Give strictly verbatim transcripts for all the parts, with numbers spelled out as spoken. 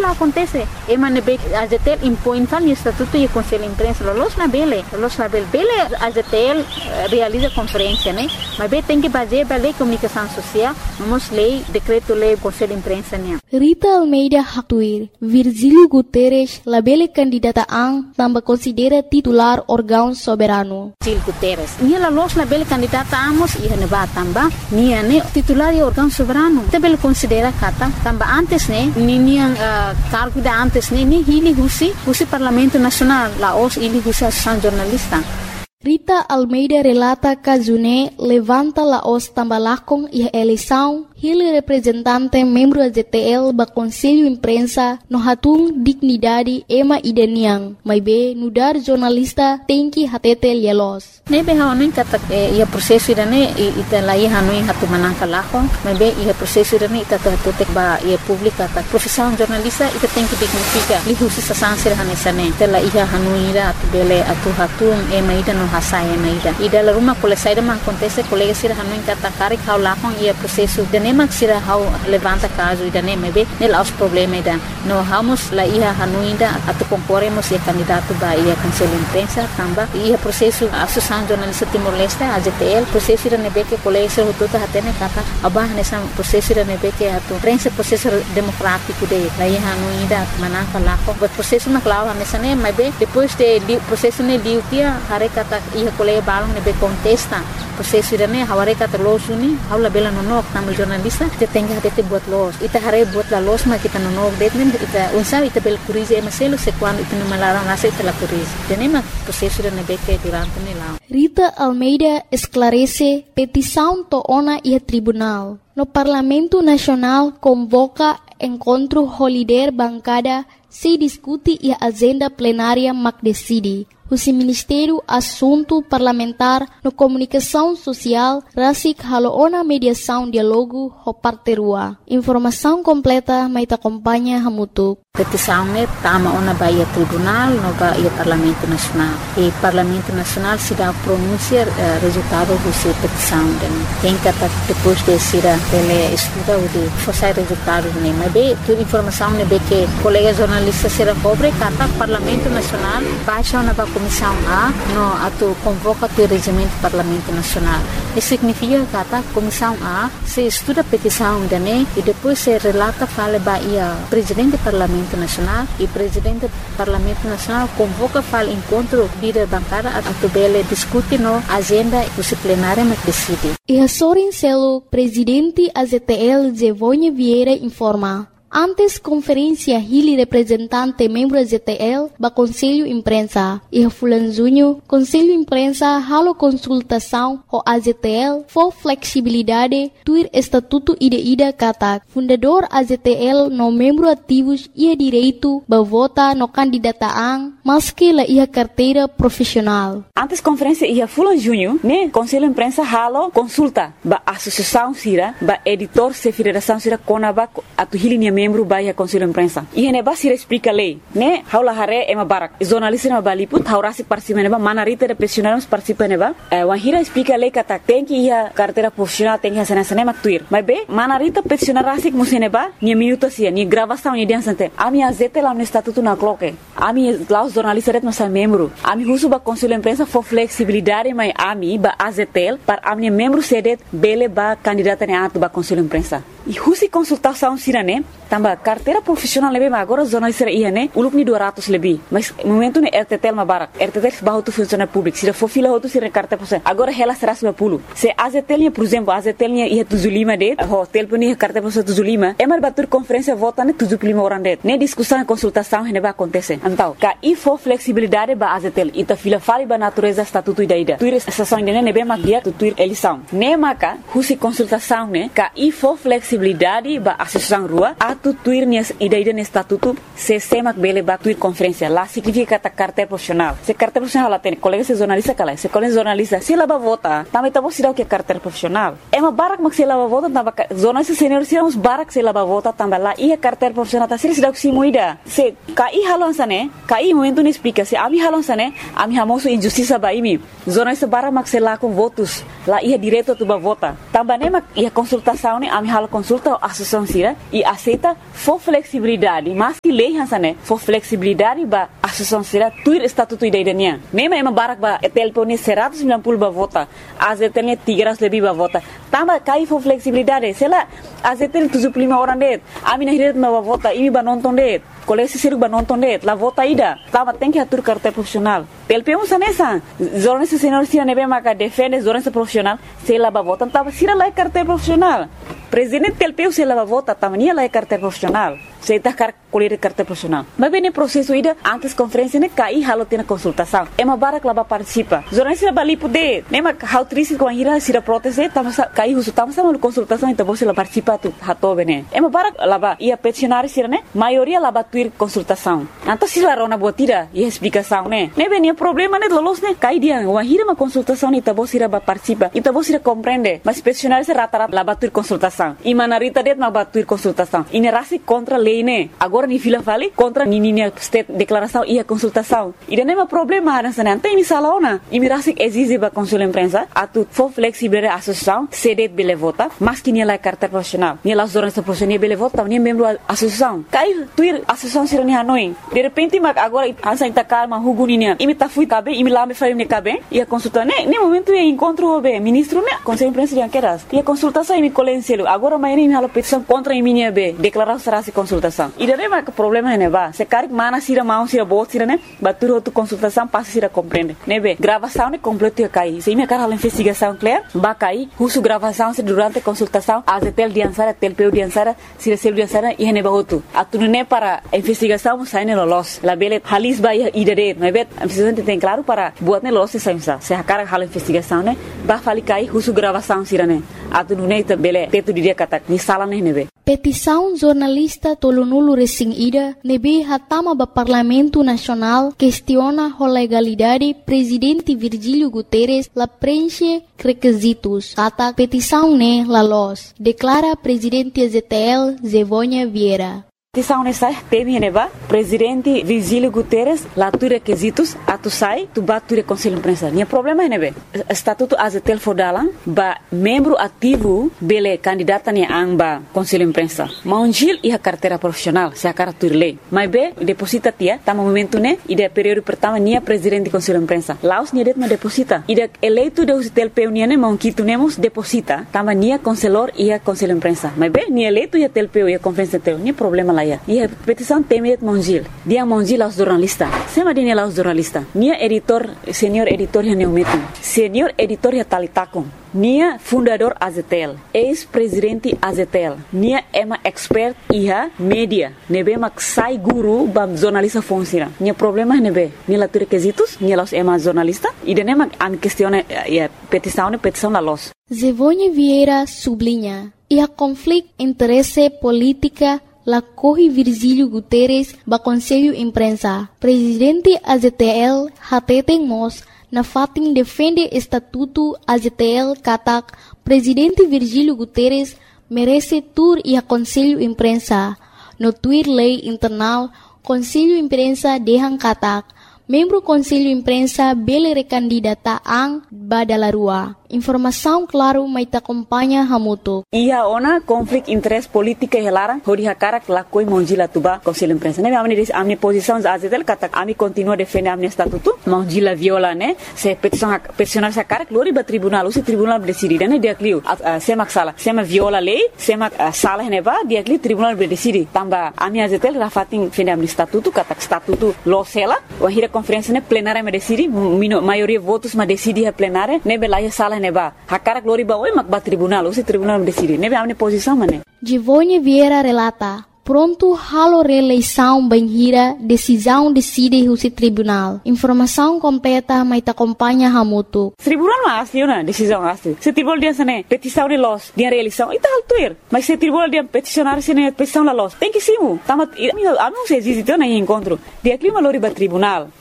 lá acontece. E manebe a Z T L impõe tal estatuto e conselho de imprensa. Los na bele, los na bele, bele a Z T L realiza conferência, né? Mas be tem que basear a lei de comunicação social, vamos lei, decreto lei, conselho de imprensa, né? Rita Almeida Haktuir, Virgílio Guterres, la bele candidata ang também considera titular órgão soberano. Virgílio Guterres, nia la los na bele candidata amos e neba tamba, nia ne titular e órgão soberano. Também considera kata tamba antes né, nia uh, cargo da antes né, ni hili husi, husi Parlamento Nacional, la os hili husi associação jornalista. Rita Almeida relata que June levanta la os tambalakong e eleição, ele representante membro da Z T L ba Conselho Imprensa no hatung dignidade ema ideniang, mas be nudar jornalista tem que hatete lielos. Nebe haonin kata ia proseso idane ita lai hanui hatu manangka lakong, mas be ia proseso idane ita tutek ba ia publika ta profissão jornalista ita tem que dignifica li husi sasansir hanesane tela ia hanui ida atu bele atu hatung ema ida no hasaya na ida ida la rumah kole saida man acontece colega sira hanui kata kari kau lakong ia proseso dane mak sira hau levanta caso ida ne mebe nel aos problema ida no hamos la ia hanui ida atu concorremos ia candidato ba ia conselho imprensa tamba ia proseso associação jornalista Timor-Leste a Z T L proseso ida nebe que colega sira hututa hatene kata abah nessa proseso ida nebe que atu prensa processo democrático de la ia hanui ida manangka lakong but processo maklawa mesane mebe depois de processo ne diutia hare kata ia colega balong nebe contesta processo ida ne haware kata losuni haula bela nonok tamal jornalista te tenga hate buat los ita hare buat la los ma kita nonok detmen ita unsa ita bel kurize emaselo se quando ita no malarang asa ita la kurize tenema processo ida nebe que durante ne la Rita Almeida esclarece petição to ona e tribunal no Parlamento Nacional convoca encontro holiday bancada se discute e a agenda plenária mac decide. O Ministério Assunto Parlamentar no Comunicação Social rasik haloona mediação diálogo ho parterua. Informação completa mai te acompanha hamutuk. Petição ne tama ona baia tribunal no baia Parlamento Nacional. E Parlamento Nacional se dá pronunciar uh, resultado do seu petição. Tem que depois de ser ele estuda o de forçar resultado ne mas be toda informação ne be que colega jornalista será cobre kata Parlamento Nacional baixa na Comissão A no atu convoca o regimento do Parlamento Nacional. Isso significa que a Comissão A se estuda a petição da ne e depois se relata fala ba ia presidente do Parlamento Nacional e presidente do Parlamento Nacional convoca fala encontro líder bancada atu bele discute no agenda do plenário mas decide. E a Sorin Celo, presidente A Z T L Zevonha Vieira informa. Antes conferência Hili representante membro da Z T L ba Conselho Imprensa e Fulan Junho Conselho Imprensa halo consultação ho A Z T L for flexibilidade tuir estatuto ida ida kata fundador A Z T L no membro ativos ia direito ba vota no candidataan maski la ia carteira profissional. Antes conferência ia Fulan Junho né Conselho Imprensa halo consulta ba associação sira ba editor se federação sira konaba atu Hili membro baia Conselho Imprensa. E hene ba sira explica lei, né? Haula hare ema barak. Jornalista na baliput, haurasi participa neba, manarita de profissionais participa neba. Eh, wahira explica lei kata tem que ia carteira profissional tem que hacer sana maktuir. Mas be, manarita profissional rasik museneba, ni minuto sia, ni gravação ni dia sante. Ami azete lá no estatuto na cloque. Ami lá os jornalistas ret masa membro. Ami husu ba Conselho Imprensa for flexibilidade mai ami ba A Z T L para ami membro sedet bele ba candidata ne atu ba Conselho Imprensa. E husi consultação sirane tamba carteira profissional lebih agora jornalista ia ne uluk ni dua ratus lebih mas momento ne R T T L mabarak R T T L bahu tu funcionário público sira for fila tu sira carteira profissional agora ela será cento e cinquenta se A Z T L por exemplo A Z T L ia tujuh puluh lima det ho telefone carteira profissional tujuh puluh lima emar batur conferência vota ne tujuh puluh lima orang det ne discussão e consultação ne ba acontece então ka e for flexibilidade ba A Z T L ita fila fali ba natureza estatuto ida ida tuir estação ne ne be mak dia tu tuir eleição ne maka husi consultação ne ka e for flexibilidade ba associação rua atu tuir nias ida-ida ni estatuto se semak bele ba tuir conferência lá significa kata carteira profissional se carteira profissional lá tem colega se jornalista kala se colega jornalista se lá ba vota também tá bom se dá o que é carteira profissional é uma barak mak se lá ba vota tamba jornalista senior se uns barak se lá ba vota tamba lá e a carteira profissional tá se dá o que se moida se ka i halon sane né? Cai momento não explica se a mim halon né? A mim hamoso injustiça ba imi. Zona essa bara maxela com votos. Lá ia direto tu ba vota. Também né ia consultação né? A mim halo consulta a associação sira e aceita for flexibilidade. Mas que lei hansa né? For flexibilidade ba associação sira tuir estatuto ideianya. Mesmo é uma bara ba telpone seratus sembilan puluh ba vota. Azetelnya tiga ratus lebih ba vota. Também cai for flexibilidade. Sei lá, azetel tujuh puluh lima orang det. A mim hiret ma ba vota imi ba nonton det. Colégio Ciro ba nonton det. La vota ida. Também tem que atur carteira profissional. T L P um sanessa. Zornessa senhor sira nebe maka defende zornessa profissional. Sei lá ba vota. Também sira lá carteira profissional. Presidente T L P U sei lá ba vota. Também lá carteira profissional. Sei tá car colher carteira profissional. Mas bem o processo ida antes conferência né cai halo tem consultação. É uma bara que lá ba participa. Zornessa ba li poder. Nema how triste com a ira sira proteste. Também cai uso também sama consultação então você lá participa tu hato bene. É uma bara lá ba ia peticionar sira né. Maioria lá ba tuir consultação. Então se lá rona botira e explicação né. Ne bem problema né lolos né cai dia uma hira uma consultação né então você ba participa. Então você compreende. Mas peticionar se rata-rata lá ba tuir consultação. E manarita det ma ba tuir consultação. E nerasi contra lei né. Agora ni fila vale contra ni ni state declaração e a consultação. E não é um problema nessa né. Tem misalona. E mirasi exige ba consul imprensa a tu for flexível a associação cedet bele vota. Mas que ni lá carta profissional. Ni lá zonas profissional bele vota, ni membro associação. Cai tuir associação sira ni hanoi. De repente mag agora ansa ita calma huguni ni. Imi ta fui cabe, imi lá me faria ne cabe. E a consulta né. Nem momento é encontro be ministro né. Conselho imprensa de anqueras. E a consultação imi colencielo. Agora mais nem halo petição contra imi ni be. Declaração será se consultação. E daí mas problema né ba. Se cari mana sira mau sira bot sira né. Batur outro consultação passa sira compreende. Né be. Gravação né completo cai. Se imi cara a investigação clear, ba cai. Husu gravação se durante consultação. Azetel diansara, T L P U diansara, sira sel diansara e ne ba outro. Atunu né para investigação sai ne lolos. La bele halis ba idade. Né be. A investigação tem claro para buat ne lolos se saimsa. Se a cara hala investigação né. Ba fali cai husu gravação sira né. Atunu né bele teto dia kata ni sala né ne be. Petição jornalista Tolonulu Resing Ida nebe hatama ba Parlamento Nacional questiona a legalidade presidente Virgílio Guterres la preenche requisitos. Kata petição ne la los. Declara presidente Z T L Zevonha Vieira. Petição nessa teme neba presidente Virgílio Guterres lá tu requisitos atu sai tu bat tu conselho imprensa. Nia problema nebe estatuto azetel fodalan ba membro ativo bele candidata ni amba conselho imprensa. Maunjil e a carteira profissional se a cara tu lei. Mas be deposita tia tá momento né e de período pertama nia presidente conselho imprensa. Laos nia det ma deposita. E de eleito de T L P U nia ne maunquito nemos deposita. Tama nia conselor e a conselho imprensa. Mas be nia eleito e a T L P U e a conferência teu. Nia problema lá. E a petição tem Mongil. Dia Mongil aos jornalistas. Sema dine aos jornalistas. Nia editor, senhor editor ya neumetu. Senhor editor ya talitakon. Nia fundador A Z T L. Ex-presidente A Z T L. Nia ema expert iha media. Nebe mak sai guru bam jornalista fonsira. Nia problema nebe. Nia la requisitos. Nia los ema jornalista. E dene mak am questione ya petição ne petição la los. Zevonha Vieira sublinha. E a conflito interesse política la corre Virgílio Guterres ba Conselho Imprensa. Presidente A Z T L hateten mos na fatin defende estatuto A Z T L katak Presidente Virgílio Guterres merece tur e a Conselho Imprensa. No tuir lei internal Conselho Imprensa dehan katak membro Conselho Imprensa bele recandidata ang badalarua. Informação claro mai ta acompanha hamuto. Ia ona conflito interesse política helara hori hakara lakoi monjila tuba Conselho Imprensa. Ne amne amne posição A Z T L kata ami continua defende amne estatuto. Monjila viola né. Se petição peticionar sa cara glori ba tribunal, o tribunal decidir né dia clio. Sema sala, sema viola lei, sema sala ne ba dia clio tribunal decidir. Tamba ami A Z T L rafatin defende amne estatuto kata estatuto lo sela. O hira conferência né plenária me decidi, maioria votos ma decidi a plenária, ne belaya sala neba. Hakara glori ba oi mak ba tribunal, o tribunal me decidi. Nebe amne posição mané. Zevonha Vieira relata. Pronto halo reeleição banhira, decisão decide o tribunal. Informação completa mai ta acompanha hamuto. Tribunal mas asli na decisão asli. Se tribunal dia sane petição de los, dia reeleição, ita altuir. Mas se tribunal dia peticionar sene petição la los, tem que simu. Tama ami ami se existe na encontro. Dia clima lori ba tribunal.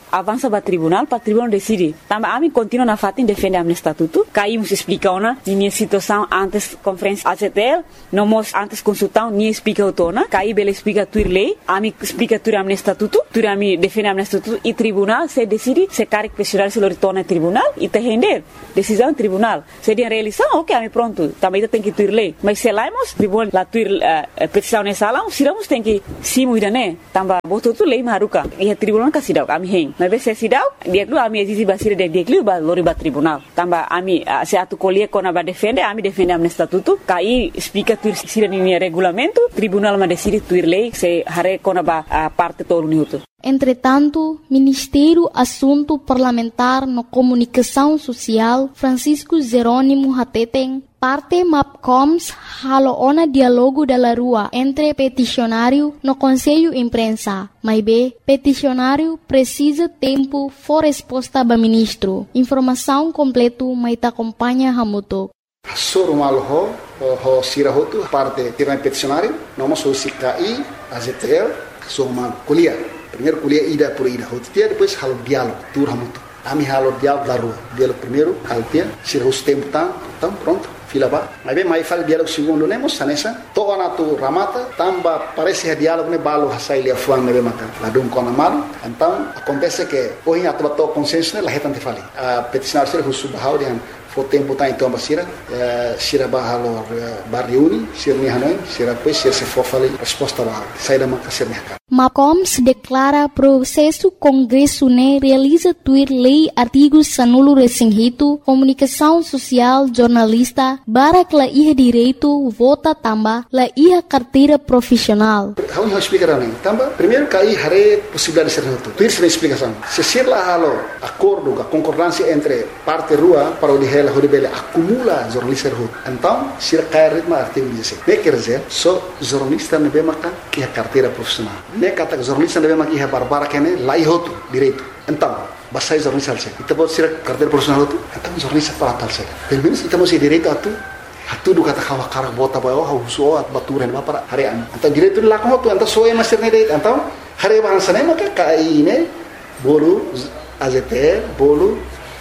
avança para tribunal, para tribunal decide. Também a mim continua na fatin defende a minha estatuto. Caímos explica ona minha situação antes conferência A Z T L, não mos antes consultão nem explica o tona. Caí bela explica tua lei, a mim explica tua a minha estatuto, tua a mim defende a minha estatuto e tribunal se decide se cargo questionário se lo retorna tribunal e te render decisão tribunal. Se de realização, ok, a mim pronto, também tem que tua lei. Mas se laimos tribunal la tua uh, petição nessa sala, se iramos tem que simu ida né, tamba botou tu lei maruka. E a tribunal ka sidau, a mim hen. Mas se sidau, dia lu a mim existe basira de dia lu ba lori ba tribunal. Tamba a mim se atu colia kona ba defende, a mim defende a minha estatuto. Kai explica tu sira ni regulamento, tribunal ma decide tu lei se hare kona ba a parte todo minuto. Entretanto, Ministério Assunto Parlamentar no Comunicação Social, Francisco Jerônimo Hateten, parte MAPCOMS halo ona diálogo da rua entre peticionário no Conselho Imprensa. Mas bem, peticionário precisa tempo for resposta do ministro. Informação completa mas te acompanha Hamuto. Soro malo ho, ho sira hotu parte tiran peticionário, nós somos C K I, A Z T L, somos kuliah. Primeiro kuliah ida por ida, hotia depois halo diálogo, tur Hamuto. Ami halo diálogo da rua, diálogo primeiro, haltia, sira os tempo tá, então pronto. Fila ba, mas bem mais fala diálogo segundo lemos, sanessa, toa na tu ramata, tamba parece diálogo ne balo hasai lia fuang ne mata, ladum kona malu, então acontece que hoje a tua consenso ne la hetan te fali, a peticionário ser husu bahau dian, fo tempo tá então basira, sira bahalo bar reuni, sira ni hanoi, sira pois sira se for fali resposta bahau, sai da maka sira ne MAPCOMS declara processo Congresso ne realiza tuir lei artigos sanulo resinghito, comunicação social, jornalista, barak la iha direito, vota tamba, la iha carteira profissional. Vamos explicar ali. Tamba, primeiro cair hare possibilidade de ser reto. Tuir se explicação. Se ser lá halo acordo, a concordância entre parte rua para o de ela horibele acumula jornalista reto. Então, se cair ritmo artigo dezesseis. Ne quer dizer, só jornalista ne be makan iha carteira profissional. Ne kata jornalista ne be makan iha barbara kene la ihoto direito. Então, basta jornalista alse. Ita pode ser carteira profissional tu, então jornalista para tal se. Pelo menos ita mesti direito atu. Atu do kata kawa karak bota bayo ha uso at baturan ba para harian. Então direito la ko tu, então soe master ne direito. Então, hare bahasa ne maka kai ne bolu A Z T L, bolu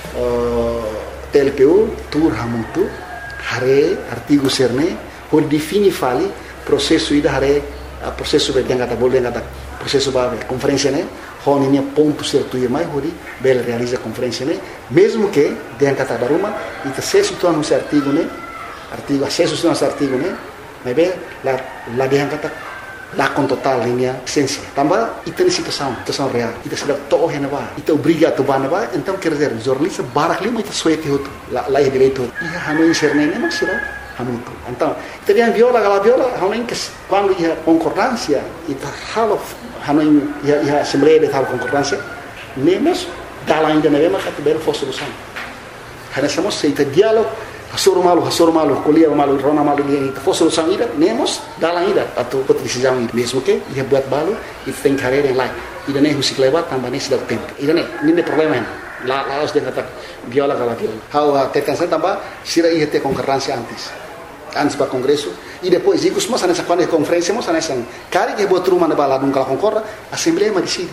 T L P U, tur hamutu, hare artigo serne, ho defini fali processo ida hare processo be yang kata bolu yang kata processo ba conferência ne hon ini ponto certo e mais hori bela realiza conferência ne mesmo que den kata daruma ita sesu tu anu artigo ne artigo acesso tu anu artigo ne mas be la la den kata la con total linha essência tamba ita ni situação situação real ita sudah toh hena ba ita obriga tu bana ba então quer dizer jornalista barak lima ita soete hotu la la direito ia hanu inserne ne mas sira hamutu então ita dia viola gala viola hanu que quando ia concordância ita halo hanu ia ia assembleia de tal concordância nemos dala ainda neve mas que belo fosse solução hana somos seita diálogo hasoro malu hasoro malu kuliah malu rona malu dia ita fosse solução ida nemos dala ainda atau pot decisão ida mesmo que ia buat balu ita tem carreira em lá ida nem musik lewat tambah nem sedang tempo ida nem ini problema la la harus dengan kata viola gala viola how tekan saya tambah sira ia te concordância antes antes para congresso e depois digo mas nessa quando conferência mas nessa cari que botou uma na bala nunca concorda assembleia mas decide.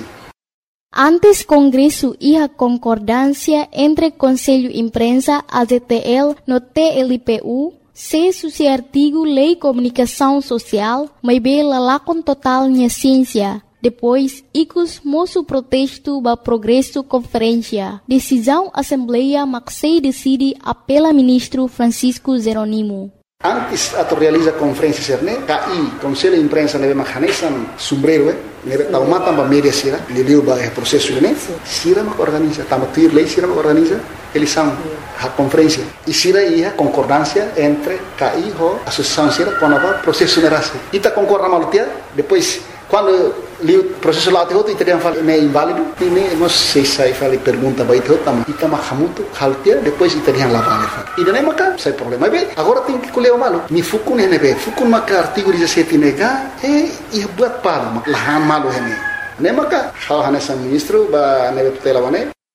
Antes Congresso iha concordância entre Conselho Imprensa A Z T L no T L P U se suci artigo Lei Comunicação Social mas be lalakon total nya ciência. Depois, icus moço protesto ba progresso conferência. Decisão Assembleia Maxei decide apela ministro Francisco Jerônimo. Antes atau realiza conferência serne, K I, Conselho Imprensa nebe mahanesan sombrero, eh, nebe tauma tamba media sira, liliu ba é processo ne, sira mak organiza, tamba tuir lei sira mak organiza, eleição, a conferência. E sira ia concordância entre K I ho associação sira com a processo nerase. Ita concorda malutia, depois quando li o processo lá teu itu dia fala é inválido, ini nós sei sai fala pergunta vai teu tama, ita mahamutu haltia depois ita dia lá vale. E daí maka sai problema bem. Agora tem que colher o malu. Mi fukun ne be, fukun maka artigo dezessete nega e ia buat palo lahan malu hene. Ne maka hal hanesa ministro ba ne tutela wane.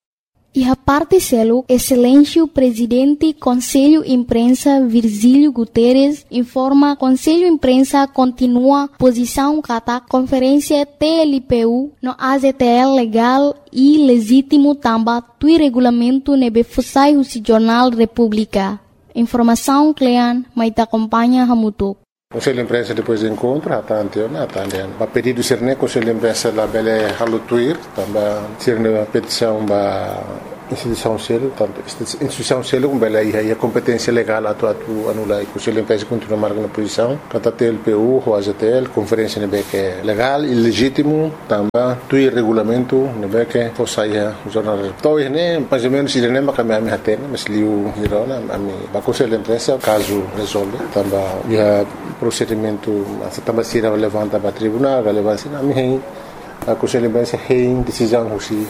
E a parte selo, excelência presidente Conselho Imprensa Virgílio Guterres informa Conselho Imprensa continua posição kata conferência T L P U no A Z T L legal e legítimo tamba tui regulamento nebe fusai husi Jornal República. Informação Clean, mas te acompanha Hamutuk. Conselho de Imprensa depois do encontro, até anteontem, até anteontem. A pedido ser né, Conselho de Imprensa da Bele Halutuir, também ser uma petição da instituição selo, tanto instituição selo como bela aí a competência legal atu atu anula e Conselho de Imprensa continua marcando posição, tanto T L P U, o A Z T L, conferência nebe que é legal e legítimo, também tu regulamento nebe que fosse o jornal. Então né, mais ou menos ele nem vai caminhar a terra, mas liu hirona a mim, o Conselho de Imprensa caso resolve, também o procedimento, também se levanta para tribunal, relevância a mim a Conselho de Imprensa tem decisão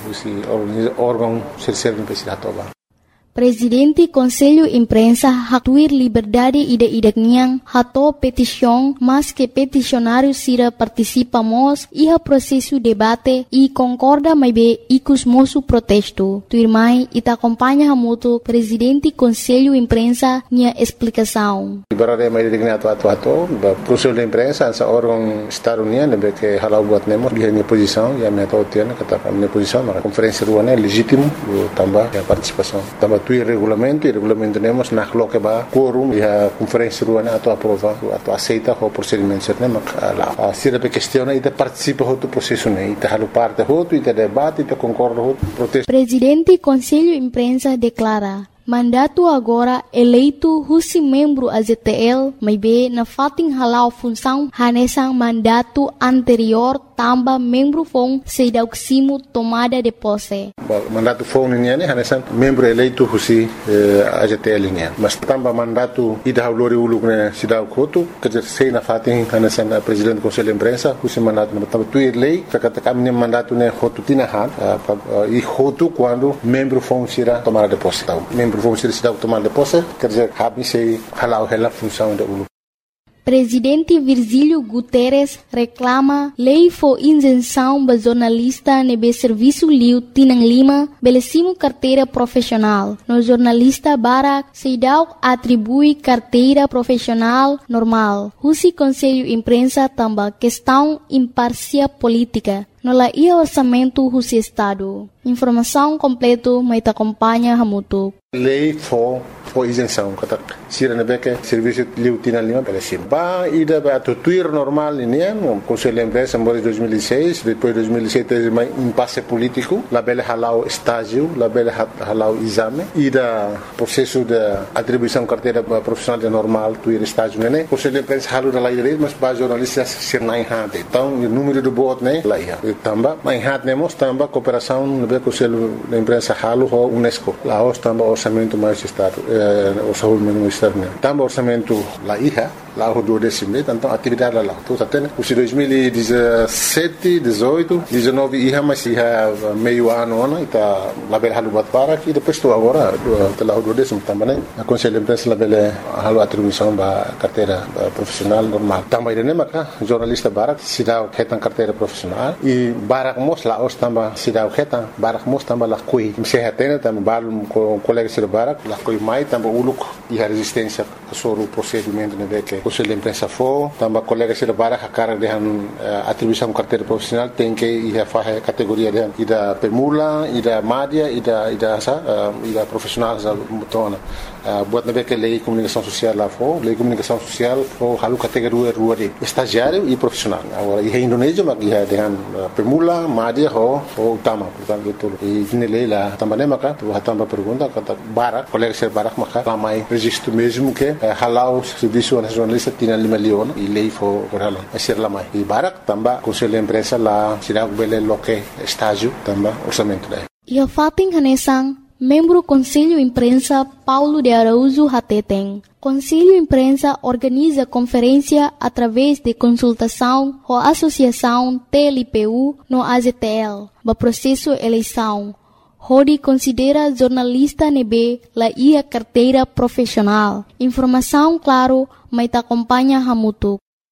do órgão terceiro do Presidente Toba. Presidente Conselho Imprensa hatuir liberdade ida idakniang hato petição, mas que peticionário sira participamos e a processo debate e concorda mais bem icus moço protesto. Tuirmai ita acompanha hamuto Presidente Conselho Imprensa nia explicação. Liberdade mais idakniang atu atu atu, Conselho de Imprensa essa órgão Estado União nebe que halau buat nemo dia minha posição e a minha totiana kata minha posição na conferência ruana legítimo também a participação também tu regulamento e regulamento temos na coloca ba quórum e a conferência ruana atu aprova atu aceita o procedimento certo né a se a questão e de participa do processo né e halu parte outro e de debate e de concorda outro protesto. Presidente Conselho Imprensa declara mandato agora eleito husi membro A Z T L, mas bem na fating halau função hanesang mandato anterior tamba membro fong sedauksimo tomada de posse. Mandato fong niya ne hanesang membro eleito husi eh, A Z T L niya. Mas tamba mandato ida haulori uluk ne sidau kotu kerja sei na fating hanesang uh, presidente do Conselho de Imprensa husi mandato na tamba tuir lei kata kami ne mandato ne hotu tinahan uh, uh, e hotu quando membro fong sira tomada de posse. Membro vão ser cidadão tomar de posse, quer dizer, cabe se halau ela função da U L U. Presidente Virgílio Guterres reclama lei for isenção ba jornalista nebe serviço liu tinang lima belecimo carteira profissional. No jornalista Barak Seidau atribui carteira profissional normal. Husi Conselho Imprensa tamba questão imparcial política. No la ia orçamento husi Estado. Informação completo mai acompanha Hamutuk. Lei for for isenção kata sira nebe que serviço liu tinang lima belecimo. Ba ida ba tuir normal ini no Conselho de Imprensa em dois mil e seis, depois dois mil e sete mais impasse político, la bela halau estágio, la bela halau exame, ida processo de atribuição carteira profissional de normal tuir estágio né. Conselho de Imprensa halu da lei mas ba jornalistas ser nai hade. Então o número do voto né lá ia. Tamba mai hat nemos tamba cooperação no Conselho de Imprensa halu ho UNESCO. Lá os tamba orçamento mais estado, eh, orçamento mais estado né. Tamba orçamento lá ia lá o do décimo, então atividade lá. Então até os dois mil e dezessete, dezoito, dezenove ia mas ia meio ano ano está lá bela halu bat para e depois estou agora lá o do décimo também né. A Conselho de Imprensa lá bela halu atribuição ba carteira profissional normal. Também né maka jornalista Barak sidau ketan carteira profissional e Barak mos lá os tamba sidau ketan Barak mos tamba lá coi. Se hatena tamba balum colega sir Barak lá coi mai tamba uluk e a resistência sobre o procedimento né que Conselho de Imprensa for, também colega se lebara a cara de atribuição carteira profissional tem que ir a fazer categoria de ida permula, ida média, ida ida asa, ida profissional asa mutona. Buat nabe que lei comunicação social lá for, lei comunicação social for halu categoria rua de estagiário e profissional. Agora em Indonésia mas ia dengan permula, média ho ho utama, portanto itu. E ini lei lá também maka tu hatamba pergunta kata barak, colega se barak maka ramai registro mesmo que halau serviço nacional tinha lima leon e lei for corala a ser lá mais e Barak também Conselho de Imprensa lá será o belo loque estágio também orçamento daí e a fating hanesang membro Conselho Imprensa Paulo de Araújo Hateteng. Conselho Imprensa organiza conferência através de consultação com a Associação T L P U no A Z T L para processo eleição. Hodi considera jornalista nebe la ia carteira profissional. Informação claro, mas acompanha Hamutuk.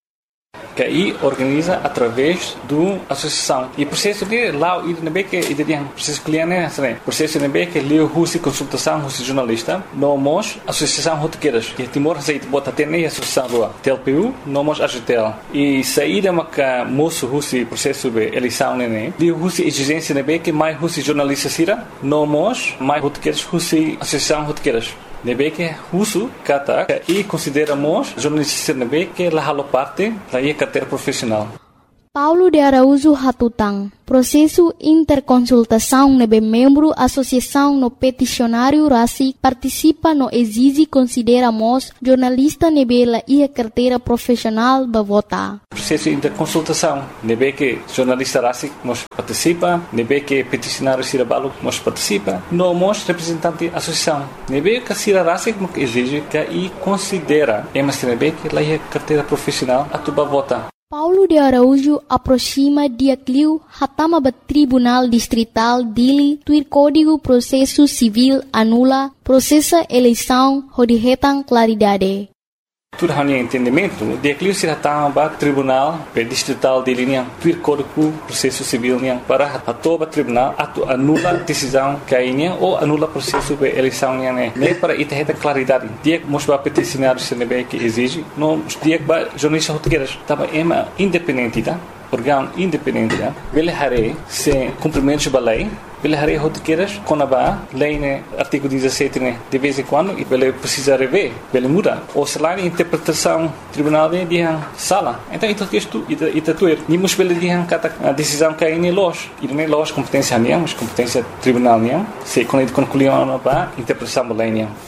que aí organiza através da associação. E o processo de lá, e também que ele tem processo cliente, né? O processo também que ele usa consultação, usa jornalista, nós, associação rotequeiras, que Timor aceita bota até nem associação lá, T L P U, nós agitel. E saída uma que moço usa processo de eleição, né? Ele usa exigência também que mais usa jornalista sira, nós, mais rotequeiras usa associação rotequeiras. Nebe que uso kata e consideramos jornalistas nebe que la halo parte da ia carteira profissional. Paulo de Araújo Hatutang, processo interconsultação nebe membro associação no peticionário Rasi participa no exige consideramos jornalista nebe la ia carteira profissional ba vota. Processo interconsultação nebe que jornalista Rasi nos participa, nebe que peticionário Sirabalo nos participa, no mos representante associação nebe que Sira Rasi que exige que e considera emas nebe que la ia carteira profissional atuba vota. Paulo de Araújo aproxima dia cliu hatama ba Tribunal Distrital dili tuir Código Processo Civil anula processa eleição hodihetang claridade. Tudo hanya entendimento, dia cliu se hatama ba Tribunal Distrital dili niang tuir Código Processo Civil niang para hatoba tribunal atu anula decisão kainya ou anula processo de eleição niang ne. Ne para itaheta claridade. Dia mos ba peticionário se nebe que exige, no dia ba jornalista rotegueiras tava ema independente tá? Órgão independente tá? Vele hare se cumprimentos ba lei. Vele hare rotegueiras conaba lei né artigo dezessete né de vez em quando e vele precisa rever, vele muda. Ou se lá interpretação tribunal de dia sala. Então isso que isto ita tuer. Ni mos vele dia kata a decisão que aí los. E nem los competência niang, mas competência tribunal niang. Se quando concluiu ba interpretação ba lei niang.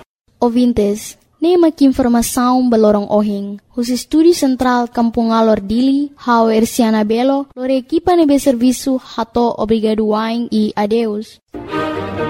Ouvintes, nema que informação balorong ohing. Os estúdio central Kampung Alor Dili, Hau Ersiana Belo, lore equipa nebe serviço hato obrigado waing e adeus.